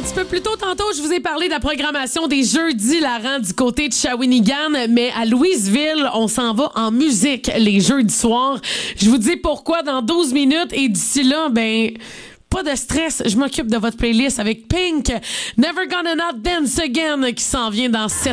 petit peu plus tôt, tantôt, je vous ai parlé de la programmation des jeudis Laurent du côté de Shawinigan, mais à Louisville, on s'en va en musique les jeudis soirs. Je vous dis pourquoi dans 12 minutes et d'ici là, pas de stress, je m'occupe de votre playlist avec Pink, Never Gonna Not Dance Again qui s'en vient dans 7